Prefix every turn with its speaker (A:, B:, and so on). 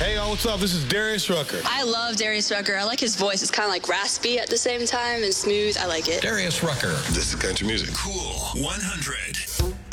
A: Hey, y'all, what's up? This is Darius Rucker.
B: I love Darius Rucker. I like his voice. It's kind of like raspy at the same time and smooth. I like it.
C: Darius Rucker.
D: This is country music.
C: Cool 100.